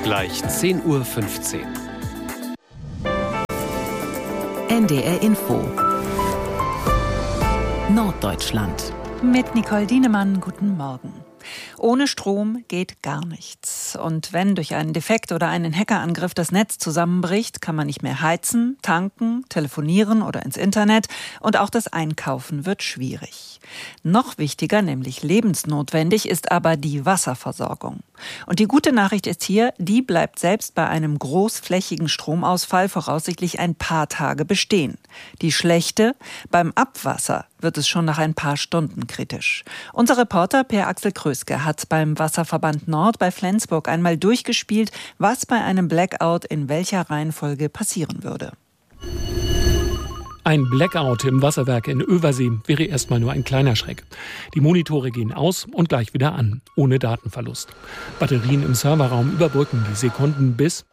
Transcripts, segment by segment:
Gleich 10:15 Uhr. NDR Info. Norddeutschland. Mit Nicole Dienemann, guten Morgen. Ohne Strom geht gar nichts. Und wenn durch einen Defekt oder einen Hackerangriff das Netz zusammenbricht, kann man nicht mehr heizen, tanken, telefonieren oder ins Internet. Und auch das Einkaufen wird schwierig. Noch wichtiger, nämlich lebensnotwendig, ist aber die Wasserversorgung. Und die gute Nachricht ist hier, die bleibt selbst bei einem großflächigen Stromausfall voraussichtlich ein paar Tage bestehen. Die schlechte, beim Abwasser wird es schon nach ein paar Stunden kritisch. Unser Reporter Per Axel Kröske hat beim Wasserverband Nord bei Flensburg einmal durchgespielt, was bei einem Blackout in welcher Reihenfolge passieren würde. Ein Blackout im Wasserwerk in Översee wäre erstmal nur ein kleiner Schreck. Die Monitore gehen aus und gleich wieder an, ohne Datenverlust. Batterien im Serverraum überbrücken die Sekunden, bis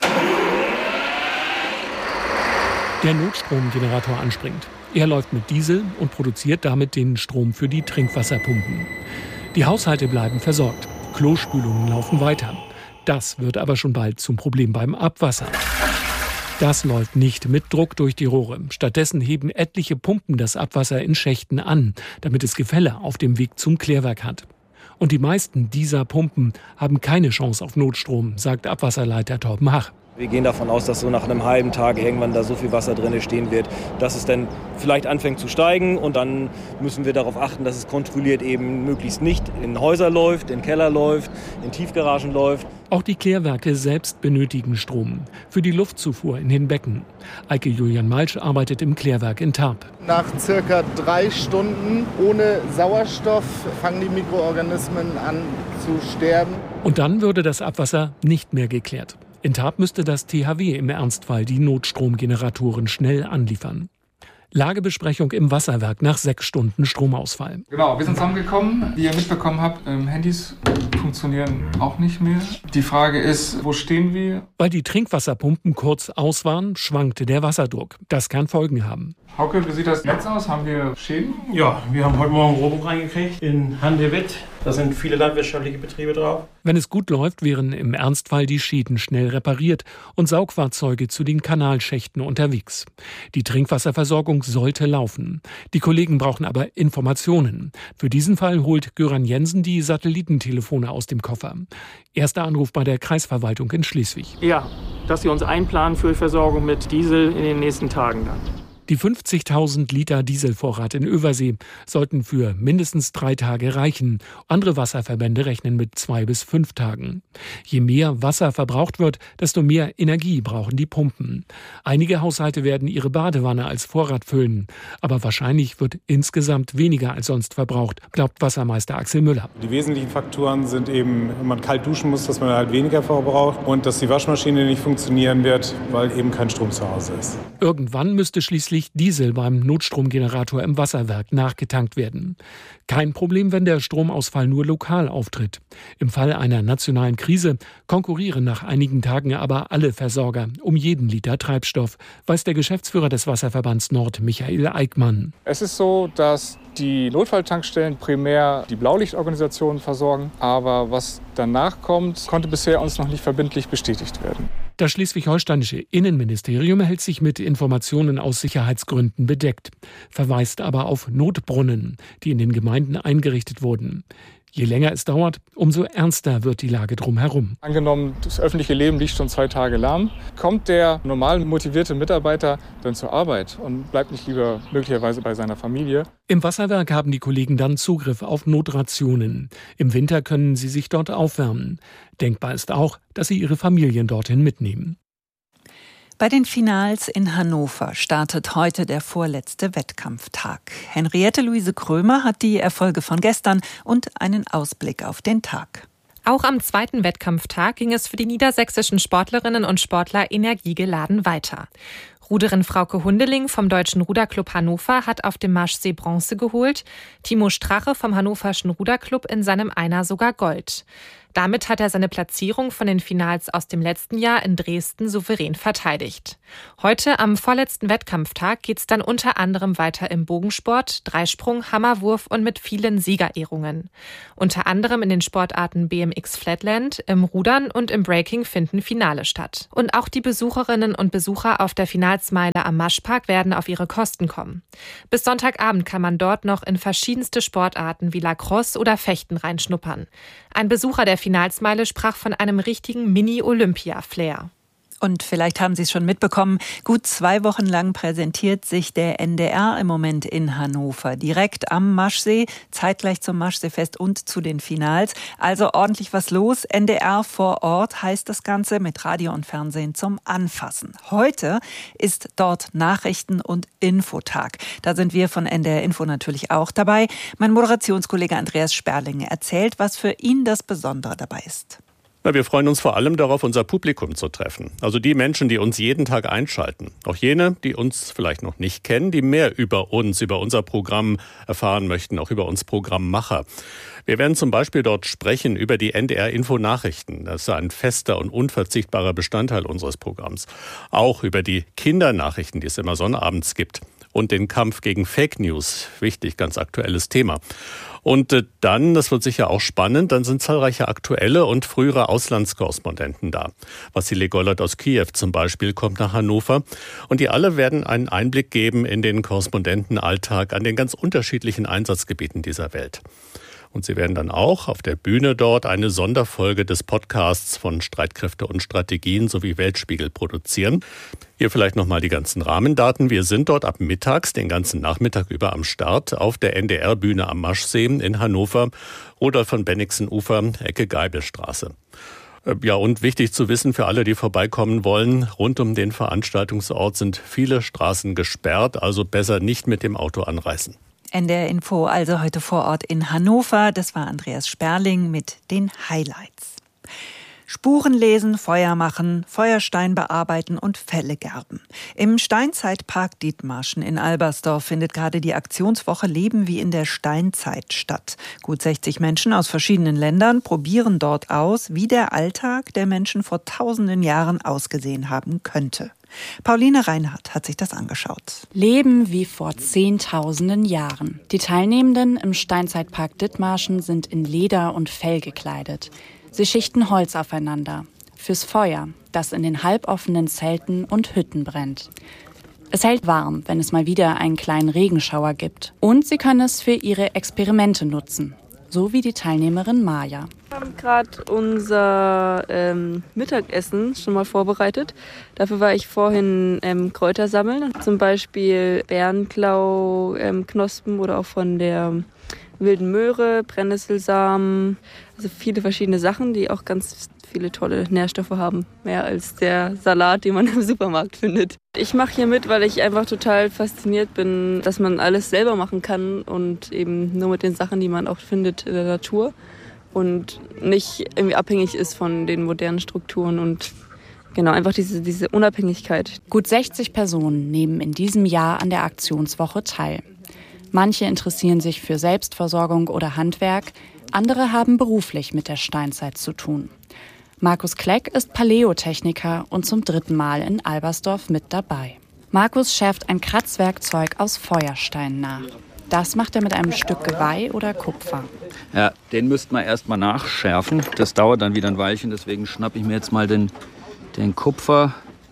der Notstromgenerator anspringt. Er läuft mit Diesel und produziert damit den Strom für die Trinkwasserpumpen. Die Haushalte bleiben versorgt. Klospülungen laufen weiter. Das wird aber schon bald zum Problem beim Abwasser. Das läuft nicht mit Druck durch die Rohre. Stattdessen heben etliche Pumpen das Abwasser in Schächten an, damit es Gefälle auf dem Weg zum Klärwerk hat. Und die meisten dieser Pumpen haben keine Chance auf Notstrom, sagt Abwasserleiter Torben Hach. Wir gehen davon aus, dass so nach einem halben Tag irgendwann da so viel Wasser drin stehen wird, dass es dann vielleicht anfängt zu steigen. Und dann müssen wir darauf achten, dass es kontrolliert eben möglichst nicht in Häuser läuft, in Keller läuft, in Tiefgaragen läuft. Auch die Klärwerke selbst benötigen Strom für die Luftzufuhr in den Becken. Eike Julian Malsch arbeitet im Klärwerk in Tarp. Nach circa 3 Stunden ohne Sauerstoff fangen die Mikroorganismen an zu sterben. Und dann würde das Abwasser nicht mehr geklärt. In Tarp müsste das THW im Ernstfall die Notstromgeneratoren schnell anliefern. Lagebesprechung im Wasserwerk nach 6 Stunden Stromausfall. Genau, wir sind zusammengekommen. Wie ihr mitbekommen habt, Handys funktionieren auch nicht mehr. Die Frage ist, wo stehen wir? Weil die Trinkwasserpumpen kurz aus waren, schwankte der Wasserdruck. Das kann Folgen haben. Hauke, wie sieht das Netz aus? Haben wir Schäden? Ja, wir haben heute Morgen Rohrbruch reingekriegt in Handewitt. Da sind viele landwirtschaftliche Betriebe drauf. Wenn es gut läuft, wären im Ernstfall die Schäden schnell repariert und Saugfahrzeuge zu den Kanalschächten unterwegs. Die Trinkwasserversorgung sollte laufen. Die Kollegen brauchen aber Informationen. Für diesen Fall holt Göran Jensen die Satellitentelefone aus dem Koffer. Erster Anruf bei der Kreisverwaltung in Schleswig. Ja, dass sie uns einplanen für Versorgung mit Diesel in den nächsten Tagen dann. Die 50.000 Liter Dieselvorrat in Översee sollten für mindestens 3 Tage reichen. Andere Wasserverbände rechnen mit 2 bis 5 Tagen. Je mehr Wasser verbraucht wird, desto mehr Energie brauchen die Pumpen. Einige Haushalte werden ihre Badewanne als Vorrat füllen. Aber wahrscheinlich wird insgesamt weniger als sonst verbraucht, glaubt Wassermeister Axel Müller. Die wesentlichen Faktoren sind eben, wenn man kalt duschen muss, dass man halt weniger verbraucht und dass die Waschmaschine nicht funktionieren wird, weil eben kein Strom zu Hause ist. Irgendwann müsste schließlich Diesel beim Notstromgenerator im Wasserwerk nachgetankt werden. Kein Problem, wenn der Stromausfall nur lokal auftritt. Im Fall einer nationalen Krise konkurrieren nach einigen Tagen aber alle Versorger um jeden Liter Treibstoff, weiß der Geschäftsführer des Wasserverbands Nord, Michael Eickmann. Es ist so, dass die Notfalltankstellen primär die Blaulichtorganisationen versorgen. Aber was danach kommt, konnte bisher uns noch nicht verbindlich bestätigt werden. Das schleswig-holsteinische Innenministerium hält sich mit Informationen aus Sicherheitsgründen bedeckt, verweist aber auf Notbrunnen, die in den Gemeinden eingerichtet wurden. Je länger es dauert, umso ernster wird die Lage drumherum. Angenommen, das öffentliche Leben liegt schon 2 Tage lahm, kommt der normal motivierte Mitarbeiter dann zur Arbeit und bleibt nicht lieber möglicherweise bei seiner Familie? Im Wasserwerk haben die Kollegen dann Zugriff auf Notrationen. Im Winter können sie sich dort aufwärmen. Denkbar ist auch, dass sie ihre Familien dorthin mitnehmen. Bei den Finals in Hannover startet heute der vorletzte Wettkampftag. Henriette Luise Krömer hat die Erfolge von gestern und einen Ausblick auf den Tag. Auch am zweiten Wettkampftag ging es für die niedersächsischen Sportlerinnen und Sportler energiegeladen weiter. Ruderin Frauke Hundeling vom Deutschen Ruderclub Hannover hat auf dem Marschsee Bronze geholt, Timo Strache vom Hannoverschen Ruderclub in seinem Einer sogar Gold. Damit hat er seine Platzierung von den Finals aus dem letzten Jahr in Dresden souverän verteidigt. Heute am vorletzten Wettkampftag geht's dann unter anderem weiter im Bogensport, Dreisprung, Hammerwurf und mit vielen Siegerehrungen. Unter anderem in den Sportarten BMX Flatland, im Rudern und im Breaking finden Finale statt. Und auch die Besucherinnen und Besucher auf der Finalsmeile am Maschpark werden auf ihre Kosten kommen. Bis Sonntagabend kann man dort noch in verschiedenste Sportarten wie Lacrosse oder Fechten reinschnuppern. Ein Besucher der Finalsmeile sprach von einem richtigen Mini-Olympia-Flair. Und vielleicht haben Sie es schon mitbekommen, gut 2 Wochen lang präsentiert sich der NDR im Moment in Hannover. Direkt am Maschsee, zeitgleich zum Maschseefest und zu den Finals. Also ordentlich was los. NDR vor Ort heißt das Ganze, mit Radio und Fernsehen zum Anfassen. Heute ist dort Nachrichten- und Infotag. Da sind wir von NDR Info natürlich auch dabei. Mein Moderationskollege Andreas Sperling erzählt, was für ihn das Besondere dabei ist. Wir freuen uns vor allem darauf, unser Publikum zu treffen. Also die Menschen, die uns jeden Tag einschalten. Auch jene, die uns vielleicht noch nicht kennen, die mehr über uns, über unser Programm erfahren möchten, auch über uns Programmmacher. Wir werden zum Beispiel dort sprechen über die NDR-Info-Nachrichten. Das ist ein fester und unverzichtbarer Bestandteil unseres Programms. Auch über die Kindernachrichten, die es immer sonnabends gibt. Und den Kampf gegen Fake News. Wichtig, ganz aktuelles Thema. Und dann, das wird sicher auch spannend, dann sind zahlreiche aktuelle und frühere Auslandskorrespondenten da. Wassily Gollert aus Kiew zum Beispiel kommt nach Hannover. Und die alle werden einen Einblick geben in den Korrespondentenalltag an den ganz unterschiedlichen Einsatzgebieten dieser Welt. Und sie werden dann auch auf der Bühne dort eine Sonderfolge des Podcasts von Streitkräfte und Strategien sowie Weltspiegel produzieren. Hier vielleicht nochmal die ganzen Rahmendaten. Wir sind dort ab mittags, den ganzen Nachmittag über am Start, auf der NDR-Bühne am Maschsee in Hannover, Rudolf von Bennigsen-Ufer, Ecke Geibelstraße. Ja, und wichtig zu wissen für alle, die vorbeikommen wollen, rund um den Veranstaltungsort sind viele Straßen gesperrt, also besser nicht mit dem Auto anreisen. NDR Info also heute vor Ort in Hannover. Das war Andreas Sperling mit den Highlights. Spuren lesen, Feuer machen, Feuerstein bearbeiten und Felle gerben. Im Steinzeitpark Dithmarschen in Albersdorf findet gerade die Aktionswoche Leben wie in der Steinzeit statt. Gut 60 Menschen aus verschiedenen Ländern probieren dort aus, wie der Alltag der Menschen vor tausenden Jahren ausgesehen haben könnte. Pauline Reinhardt hat sich das angeschaut. Leben wie vor Zehntausenden Jahren. Die Teilnehmenden im Steinzeitpark Dithmarschen sind in Leder und Fell gekleidet. Sie schichten Holz aufeinander. Fürs Feuer, das in den halboffenen Zelten und Hütten brennt. Es hält warm, wenn es mal wieder einen kleinen Regenschauer gibt. Und sie können es für ihre Experimente nutzen. So wie die Teilnehmerin Maja. Wir haben gerade unser Mittagessen schon mal vorbereitet. Dafür war ich vorhin Kräuter sammeln. Zum Beispiel Bärenklau-Knospen oder auch von der wilden Möhre, Brennnesselsamen. Also viele verschiedene Sachen, die auch ganz viele tolle Nährstoffe haben. Mehr als der Salat, den man im Supermarkt findet. Ich mache hier mit, weil ich einfach total fasziniert bin, dass man alles selber machen kann und eben nur mit den Sachen, die man auch findet in der Natur und nicht irgendwie abhängig ist von den modernen Strukturen und genau, einfach diese Unabhängigkeit. Gut 60 Personen nehmen in diesem Jahr an der Aktionswoche teil. Manche interessieren sich für Selbstversorgung oder Handwerk, andere haben beruflich mit der Steinzeit zu tun. Markus Kleck ist Paläotechniker und zum 3. Mal in Albersdorf mit dabei. Markus schärft ein Kratzwerkzeug aus Feuerstein nach. Das macht er mit einem Stück Geweih oder Kupfer. Ja, den müsste man erst mal nachschärfen. Das dauert dann wieder ein Weilchen, deswegen schnappe ich mir jetzt mal den Kupfer,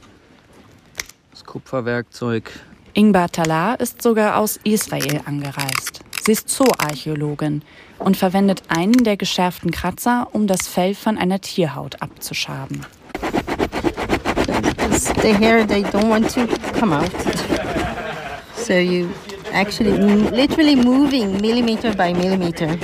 das Kupferwerkzeug. Ingbar Talar ist sogar aus Israel angereist. Sie ist Zooarchäologin und verwendet einen der geschärften Kratzer, um das Fell von einer Tierhaut abzuschaben. The hair, they don't want to come out. So you actually literally moving millimeter by millimeter.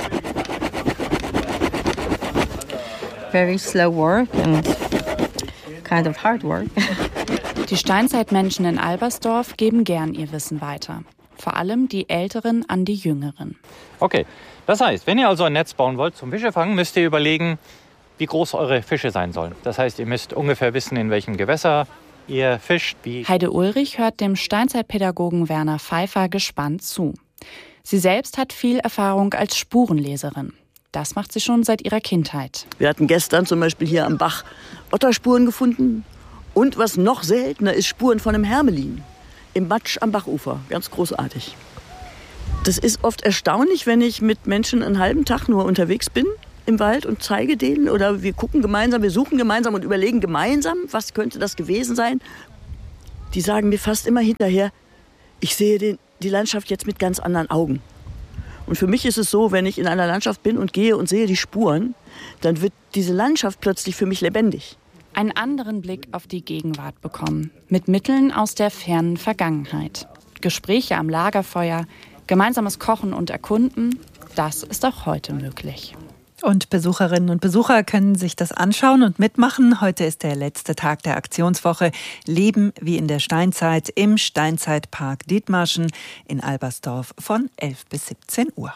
Very slow work and kind of hard work. Die Steinzeitmenschen in Albersdorf geben gern ihr Wissen weiter. Vor allem die Älteren an die Jüngeren. Okay, das heißt, wenn ihr also ein Netz bauen wollt zum Fischefangen, müsst ihr überlegen, wie groß eure Fische sein sollen. Das heißt, ihr müsst ungefähr wissen, in welchem Gewässer ihr fischt. Heide Ulrich hört dem Steinzeitpädagogen Werner Pfeiffer gespannt zu. Sie selbst hat viel Erfahrung als Spurenleserin. Das macht sie schon seit ihrer Kindheit. Wir hatten gestern zum Beispiel hier am Bach Otterspuren gefunden. Und was noch seltener ist, Spuren von einem Hermelin im Matsch am Bachufer. Ganz großartig. Das ist oft erstaunlich, wenn ich mit Menschen einen halben Tag nur unterwegs bin im Wald und zeige denen. Oder wir gucken gemeinsam, wir suchen gemeinsam und überlegen gemeinsam, was könnte das gewesen sein. Die sagen mir fast immer hinterher, ich sehe die Landschaft jetzt mit ganz anderen Augen. Und für mich ist es so, wenn ich in einer Landschaft bin und gehe und sehe die Spuren, dann wird diese Landschaft plötzlich für mich lebendig. Einen anderen Blick auf die Gegenwart bekommen, mit Mitteln aus der fernen Vergangenheit. Gespräche am Lagerfeuer, gemeinsames Kochen und Erkunden, das ist auch heute möglich. Und Besucherinnen und Besucher können sich das anschauen und mitmachen. Heute ist der letzte Tag der Aktionswoche Leben wie in der Steinzeit im Steinzeitpark Dithmarschen in Albersdorf von 11 bis 17 Uhr.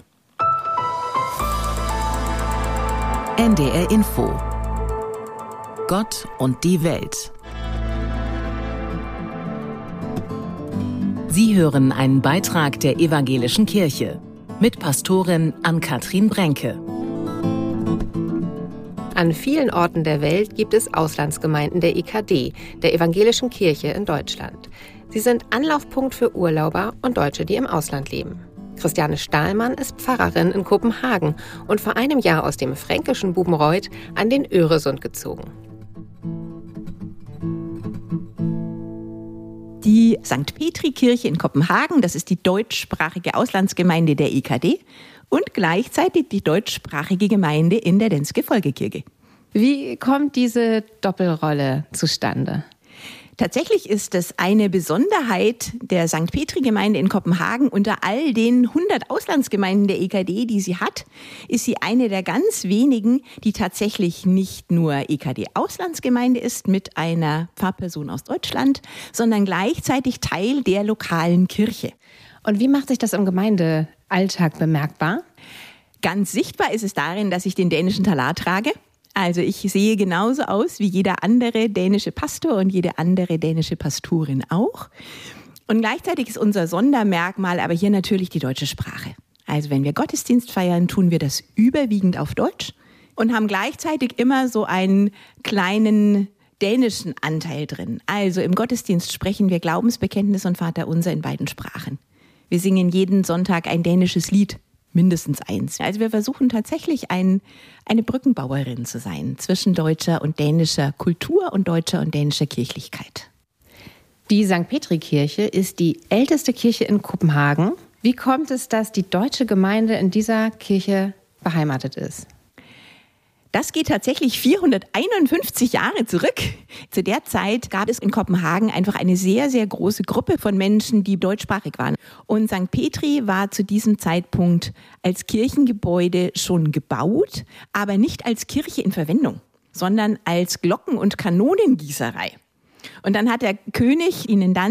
NDR Info. Gott und die Welt. Sie hören einen Beitrag der Evangelischen Kirche mit Pastorin Ann-Kathrin Brenke. An vielen Orten der Welt gibt es Auslandsgemeinden der EKD, der Evangelischen Kirche in Deutschland. Sie sind Anlaufpunkt für Urlauber und Deutsche, die im Ausland leben. Christiane Stahlmann ist Pfarrerin in Kopenhagen und vor einem Jahr aus dem fränkischen Bubenreuth an den Öresund gezogen. Die St. Petri-Kirche in Kopenhagen, das ist die deutschsprachige Auslandsgemeinde der EKD und gleichzeitig die deutschsprachige Gemeinde in der Danske Folkekirche. Wie kommt diese Doppelrolle zustande? Tatsächlich ist es eine Besonderheit der St. Petri-Gemeinde in Kopenhagen. Unter all den 100 Auslandsgemeinden der EKD, die sie hat, ist sie eine der ganz wenigen, die tatsächlich nicht nur EKD-Auslandsgemeinde ist mit einer Pfarrperson aus Deutschland, sondern gleichzeitig Teil der lokalen Kirche. Und wie macht sich das im Gemeindealltag bemerkbar? Ganz sichtbar ist es darin, dass ich den dänischen Talar trage. Also ich sehe genauso aus wie jeder andere dänische Pastor und jede andere dänische Pastorin auch. Und gleichzeitig ist unser Sondermerkmal aber hier natürlich die deutsche Sprache. Also wenn wir Gottesdienst feiern, tun wir das überwiegend auf Deutsch und haben gleichzeitig immer so einen kleinen dänischen Anteil drin. Also im Gottesdienst sprechen wir Glaubensbekenntnis und Vaterunser in beiden Sprachen. Wir singen jeden Sonntag ein dänisches Lied. Mindestens eins. Also wir versuchen tatsächlich eine Brückenbauerin zu sein zwischen deutscher und dänischer Kultur und deutscher und dänischer Kirchlichkeit. Die St. Petri-Kirche ist die älteste Kirche in Kopenhagen. Wie kommt es, dass die deutsche Gemeinde in dieser Kirche beheimatet ist? Das geht tatsächlich 451 Jahre zurück. Zu der Zeit gab es in Kopenhagen einfach eine sehr, sehr große Gruppe von Menschen, die deutschsprachig waren. Und St. Petri war zu diesem Zeitpunkt als Kirchengebäude schon gebaut, aber nicht als Kirche in Verwendung, sondern als Glocken- und Kanonengießerei. Und dann hat der König ihnen dann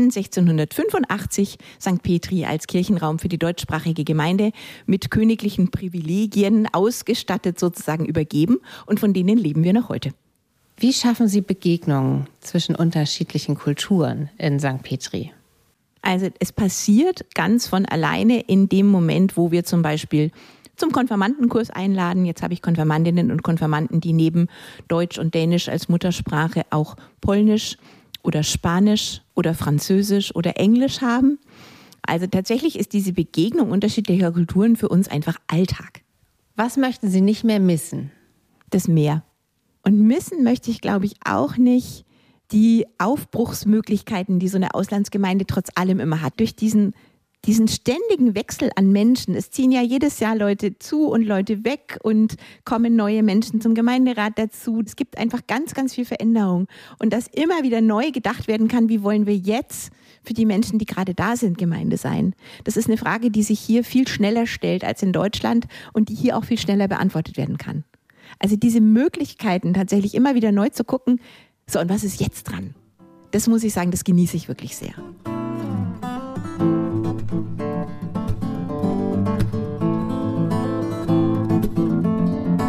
1685 St. Petri als Kirchenraum für die deutschsprachige Gemeinde mit königlichen Privilegien ausgestattet sozusagen übergeben. Und von denen leben wir noch heute. Wie schaffen Sie Begegnungen zwischen unterschiedlichen Kulturen in St. Petri? Also es passiert ganz von alleine in dem Moment, wo wir zum Beispiel zum Konfirmandenkurs einladen. Jetzt habe ich Konfirmandinnen und Konfirmanden, die neben Deutsch und Dänisch als Muttersprache auch Polnisch oder Spanisch oder Französisch oder Englisch haben. Also tatsächlich ist diese Begegnung unterschiedlicher Kulturen für uns einfach Alltag. Was möchten Sie nicht mehr missen? Das Meer. Und missen möchte ich, glaube ich, auch nicht die Aufbruchsmöglichkeiten, die so eine Auslandsgemeinde trotz allem immer hat. Durch diesen ständigen Wechsel an Menschen. Es ziehen ja jedes Jahr Leute zu und Leute weg und kommen neue Menschen zum Gemeinderat dazu. Es gibt einfach ganz, ganz viel Veränderung. Und dass immer wieder neu gedacht werden kann, wie wollen wir jetzt für die Menschen, die gerade da sind, Gemeinde sein? Das ist eine Frage, die sich hier viel schneller stellt als in Deutschland und die hier auch viel schneller beantwortet werden kann. Also diese Möglichkeiten, tatsächlich immer wieder neu zu gucken, so und was ist jetzt dran? Das muss ich sagen, das genieße ich wirklich sehr.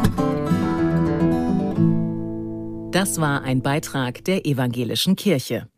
Das war ein Beitrag der Evangelischen Kirche.